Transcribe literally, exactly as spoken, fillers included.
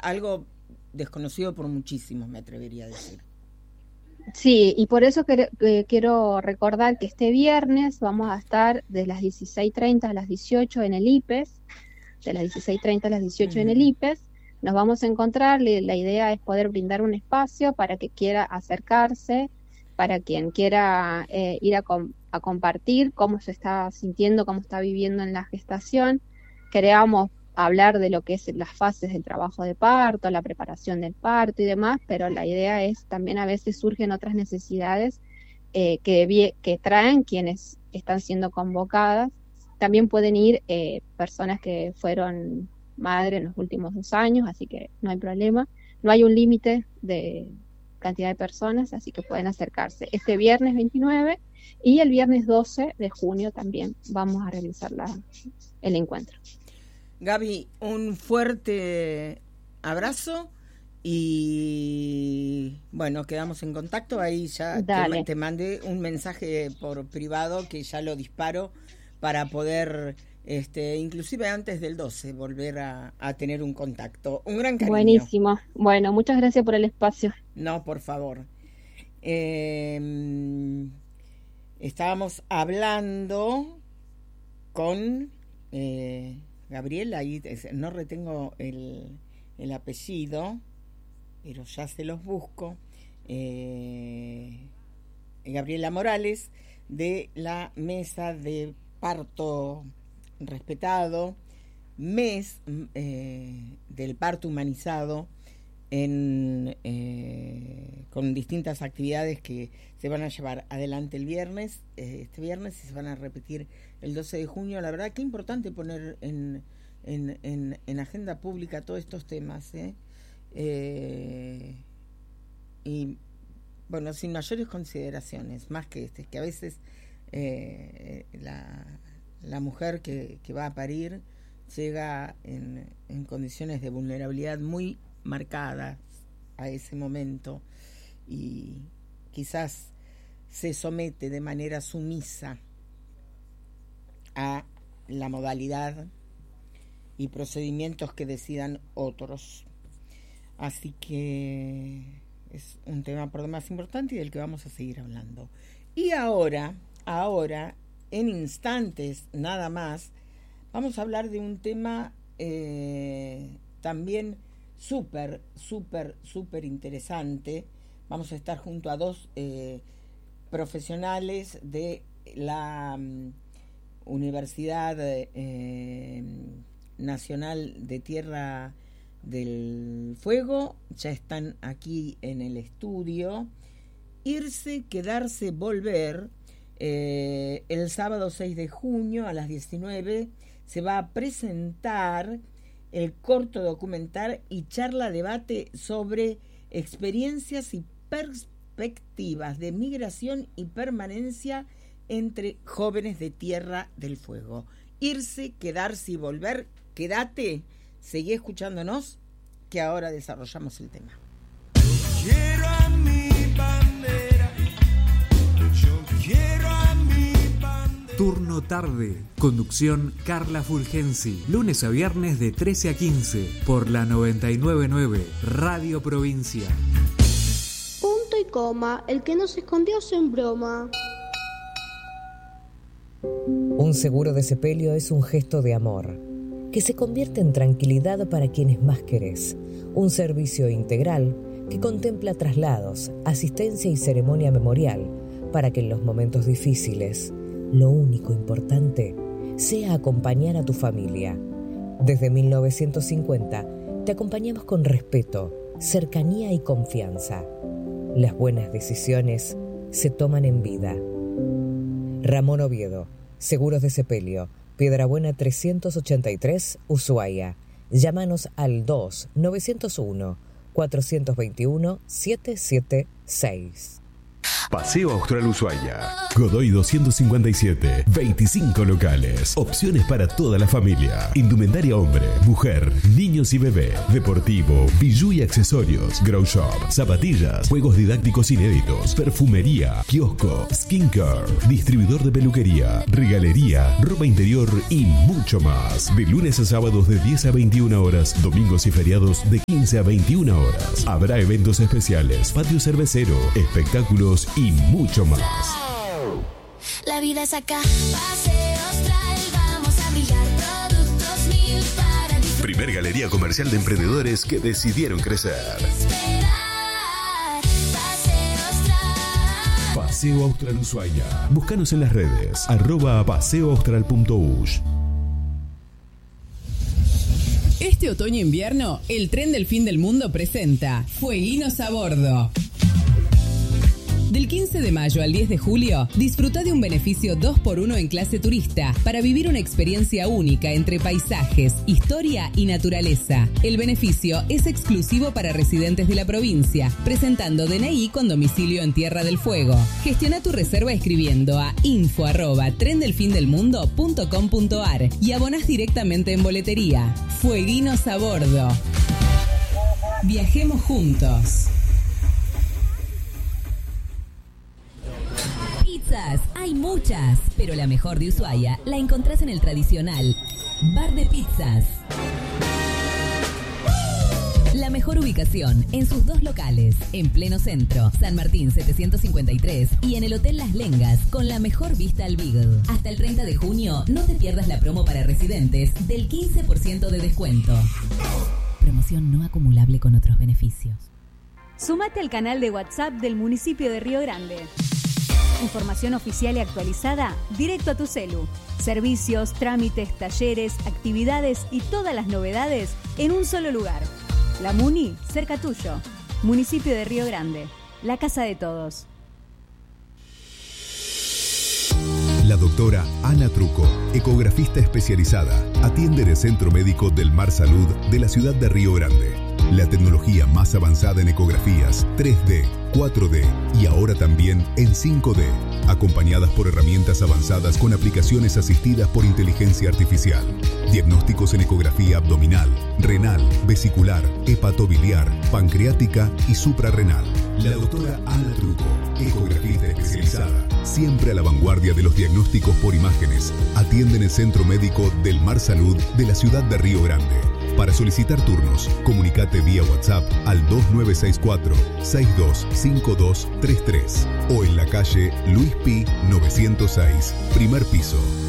algo desconocido por muchísimos, me atrevería a decir. Sí, y por eso que, que quiero recordar que este viernes vamos a estar de las dieciséis treinta a las dieciocho en el I P E S, de las dieciséis treinta a las dieciocho en el Uh-huh. I P E S. Nos vamos a encontrar, la idea es poder brindar un espacio para que quiera acercarse, para quien quiera eh, ir a, com a compartir cómo se está sintiendo, cómo está viviendo en la gestación. Queríamos hablar de lo que es las fases del trabajo de parto, la preparación del parto y demás, pero la idea es también a veces surgen otras necesidades eh, que, que traen quienes están siendo convocadas. También pueden ir eh, personas que fueron madre en los últimos dos años, así que no hay problema. No hay un límite de cantidad de personas, así que pueden acercarse. Este viernes veintinueve y el viernes doce de junio también vamos a realizar la, el encuentro. Gaby, un fuerte abrazo y bueno, quedamos en contacto. Ahí ya te, te mandé un mensaje por privado que ya lo disparo para poder, este, inclusive antes del doce, volver a, a tener un contacto. Un gran cariño. Buenísimo. Bueno, muchas gracias por el espacio. No, por favor. Eh, estábamos hablando con eh, Gabriela, ahí no retengo el, el apellido, pero ya se los busco. Eh, Gabriela Morales, de la Mesa de Parto Respetado, mes eh, del parto humanizado, en, eh, con distintas actividades que se van a llevar adelante el viernes, eh, este viernes, y se van a repetir el doce de junio. La verdad que es importante poner en, en, en, en agenda pública todos estos temas, ¿eh? Eh, y bueno, sin mayores consideraciones, más que este, que a veces eh, la, la mujer que, que va a parir llega en, en condiciones de vulnerabilidad muy marcadas a ese momento y quizás se somete de manera sumisa a la modalidad y procedimientos que decidan otros. Así que es un tema por demás importante y del que vamos a seguir hablando. Y ahora, ahora, en instantes nada más, vamos a hablar de un tema eh, también súper, súper, súper interesante. Vamos a estar junto a dos eh, profesionales de la um, Universidad eh, Nacional de Tierra del Fuego. Ya están aquí en el estudio. Irse, quedarse, volver. Eh, el sábado seis de junio a las diecinueve se va a presentar el corto documental y charla debate sobre experiencias y perspectivas de migración y permanencia entre jóvenes de Tierra del Fuego. Irse, quedarse y volver. Quédate, seguí escuchándonos, que ahora desarrollamos el tema. Quiero a mi bandera, yo quiero a mi bandera. Turno tarde, conducción Carla Fulgensi, lunes a viernes de trece a quince, por la noventa y nueve punto nueve, Radio Provincia. Punto y coma, el que nos escondió sin broma. Un seguro de sepelio es un gesto de amor, que se convierte en tranquilidad para quienes más querés. Un servicio integral que contempla traslados, asistencia y ceremonia memorial, para que en los momentos difíciles, lo único importante sea acompañar a tu familia. Desde mil novecientos cincuenta te acompañamos con respeto, cercanía y confianza. Las buenas decisiones se toman en vida. Ramón Oviedo, Seguros de Sepelio, Piedrabuena trescientos ochenta y tres, Ushuaia. Llámanos al dos nueve cero uno, cuatro dos uno, siete siete seis. Paseo Austral Ushuaia. Godoy doscientos cincuenta y siete. veinticinco locales. Opciones para toda la familia. Indumentaria hombre, mujer, niños y bebé. Deportivo, bijú y accesorios. Grow shop, zapatillas, juegos didácticos inéditos, perfumería, kiosco, skincare, distribuidor de peluquería, regalería, ropa interior y mucho más. De lunes a sábados de diez a veintiuna horas, domingos y feriados de quince a veintiuna horas. Habrá eventos especiales, patio cervecero, espectáculos y mucho más. La vida es acá, Paseo Austral, vamos a brillar, productos mil para disfrutar. Primer galería comercial de emprendedores que decidieron crecer. Esperar, Paseo Austral. Paseo Austral Ushuaia. Búscanos en las redes, arroba paseoaustral.ush. Este otoño-invierno, el tren del fin del mundo presenta Fueguinos a Bordo. Del quince de mayo al diez de julio, disfruta de un beneficio dos por uno en clase turista para vivir una experiencia única entre paisajes, historia y naturaleza. El beneficio es exclusivo para residentes de la provincia, presentando D N I con domicilio en Tierra del Fuego. Gestiona tu reserva escribiendo a info arroba trendelfindelmundo punto com punto ar y abonás directamente en boletería. Fueguinos a Bordo. Viajemos juntos. Pizzas, hay muchas, pero la mejor de Ushuaia la encontrás en el tradicional Bar de Pizzas. La mejor ubicación en sus dos locales, en pleno centro, San Martín setecientos cincuenta y tres y en el Hotel Las Lengas, con la mejor vista al Beagle. Hasta el treinta de junio, no te pierdas la promo para residentes del quince por ciento de descuento. Promoción no acumulable con otros beneficios. Súmate al canal de WhatsApp del municipio de Río Grande. Información oficial y actualizada directo a tu celu. Servicios, trámites, talleres, actividades y todas las novedades en un solo lugar. La Muni, cerca tuyo. Municipio de Río Grande. La casa de todos. La doctora Ana Truco, ecografista especializada, atiende en el Centro Médico del Mar Salud de la ciudad de Río Grande. La tecnología más avanzada en ecografías tres D, cuatro D y ahora también en cinco D, acompañadas por herramientas avanzadas con aplicaciones asistidas por inteligencia artificial. Diagnósticos en ecografía abdominal, renal, vesicular, hepatobiliar, pancreática y suprarrenal. La doctora Ana Truco, ecografista especializada, siempre a la vanguardia de los diagnósticos por imágenes, atiende en el Centro Médico del Mar Salud de la ciudad de Río Grande. Para solicitar turnos, comunicate vía WhatsApp al dos nueve seis cuatro, seis dos cinco dos tres tres o en la calle Luis Pi novecientos seis, primer piso.